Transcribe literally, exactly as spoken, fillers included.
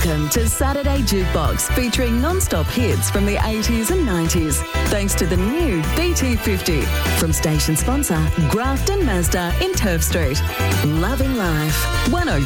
Welcome to Saturday Jukebox, featuring non-stop hits from the eighties and nineties, thanks to the new B T fifty. From station sponsor Grafton Mazda in Turf Street. Loving life. one oh